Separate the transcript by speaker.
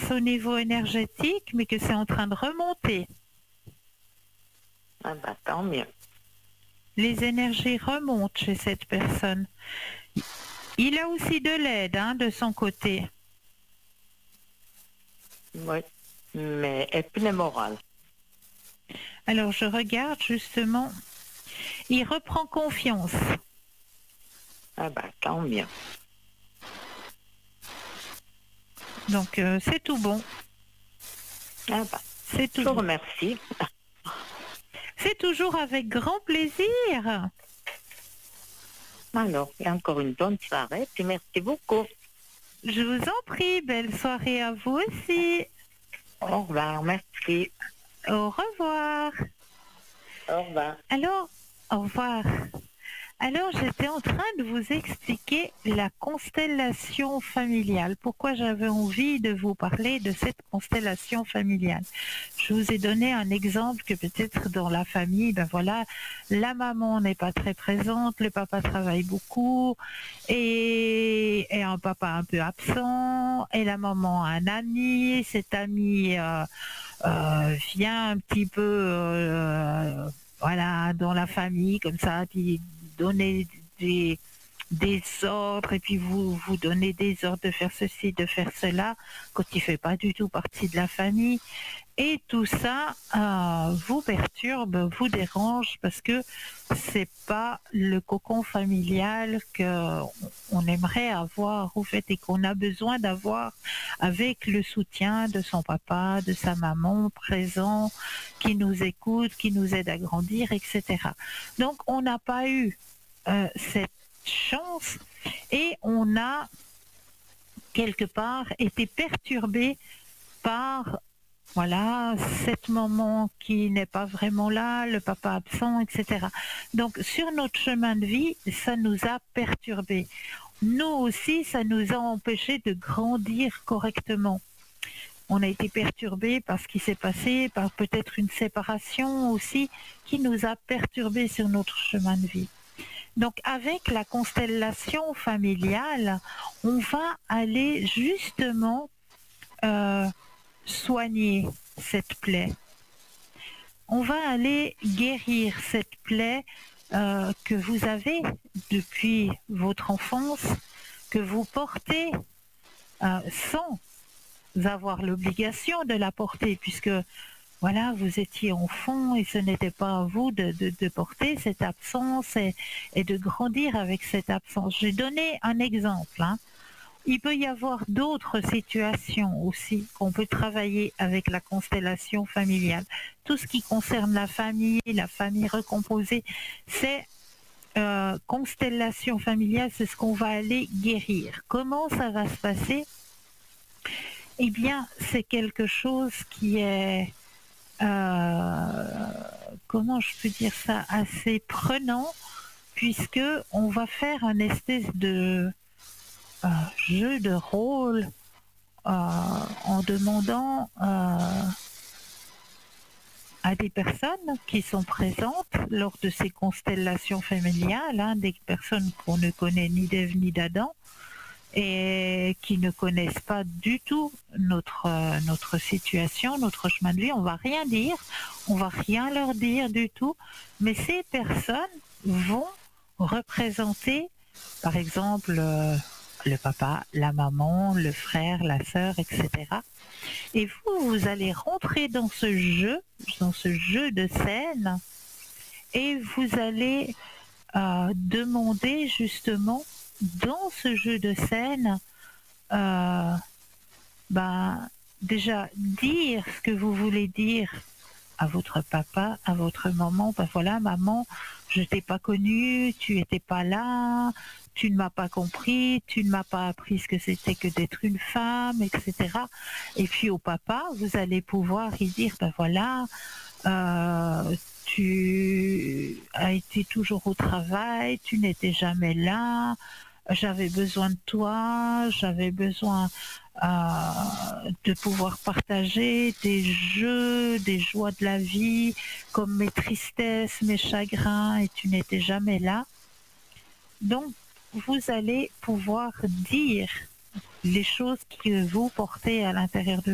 Speaker 1: passe au niveau énergétique, mais que c'est en train de remonter.
Speaker 2: Ah bah tant mieux.
Speaker 1: Les énergies remontent chez cette personne. Il a aussi de l'aide de son côté.
Speaker 2: Oui. Mais et puis le moral.
Speaker 1: Alors je regarde justement, il reprend confiance.
Speaker 2: Ah bah tant mieux.
Speaker 1: Donc c'est tout bon.
Speaker 2: Ah bah,
Speaker 1: C'est
Speaker 2: je
Speaker 1: tout
Speaker 2: vous
Speaker 1: bon.
Speaker 2: remercie.
Speaker 1: C'est toujours avec grand plaisir.
Speaker 2: Alors, et encore une bonne soirée, puis merci beaucoup.
Speaker 1: Je vous en prie, belle soirée à vous aussi.
Speaker 2: Au revoir, merci.
Speaker 1: Au revoir.
Speaker 2: Au revoir.
Speaker 1: Alors, au revoir. Alors, j'étais en train de vous expliquer la constellation familiale. Pourquoi j'avais envie de vous parler de cette constellation familiale. Je vous ai donné un exemple que peut-être dans la famille, ben voilà, la maman n'est pas très présente, le papa travaille beaucoup et un papa un peu absent et la maman a un ami, cet ami vient un petit peu voilà dans la famille comme ça, puis donner des ordres et puis vous donnez des ordres de faire ceci, de faire cela, quand il fait pas du tout partie de la famille. Et tout ça vous perturbe, vous dérange parce que c'est pas le cocon familial que on aimerait avoir au fait et qu'on a besoin d'avoir avec le soutien de son papa, de sa maman présent, qui nous écoute, qui nous aide à grandir, etc. Donc on n'a pas eu cette chance et on a quelque part été perturbé par voilà, cette maman qui n'est pas vraiment là, le papa absent, etc. Donc, sur notre chemin de vie, ça nous a perturbés. Nous aussi, ça nous a empêchés de grandir correctement. On a été perturbés par ce qui s'est passé, par peut-être une séparation aussi, qui nous a perturbés sur notre chemin de vie. Donc, avec la constellation familiale, on va aller justement soigner cette plaie. On va aller guérir cette plaie que vous avez depuis votre enfance, que vous portez sans avoir l'obligation de la porter, puisque voilà, vous étiez enfant et ce n'était pas à vous de porter cette absence et de grandir avec cette absence. J'ai donné un exemple. Il peut y avoir d'autres situations aussi qu'on peut travailler avec la constellation familiale. Tout ce qui concerne la famille recomposée, c'est constellation familiale, c'est ce qu'on va aller guérir. Comment ça va se passer? Eh bien, c'est quelque chose qui est, comment je peux dire ça, assez prenant, puisque on va faire un espèce de jeu de rôle en demandant à des personnes qui sont présentes lors de ces constellations familiales, des personnes qu'on ne connaît ni d'Ève ni d'Adam et qui ne connaissent pas du tout notre situation, notre chemin de vie. On va rien dire, on va rien leur dire du tout, mais ces personnes vont représenter, par exemple, le papa, la maman, le frère, la sœur, etc. Et vous allez rentrer dans ce jeu de scène, et vous allez demander justement dans ce jeu de scène, déjà dire ce que vous voulez dire à votre papa, à votre maman. Ben voilà, maman, je t'ai pas connue, tu étais pas là, tu ne m'as pas compris, tu ne m'as pas appris ce que c'était que d'être une femme, etc. Et puis au papa, vous allez pouvoir y dire, ben voilà, tu as été toujours au travail, tu n'étais jamais là, j'avais besoin de toi, j'avais besoin de pouvoir partager des jeux, des joies de la vie, comme mes tristesses, mes chagrins, et tu n'étais jamais là. Donc, vous allez pouvoir dire les choses que vous portez à l'intérieur de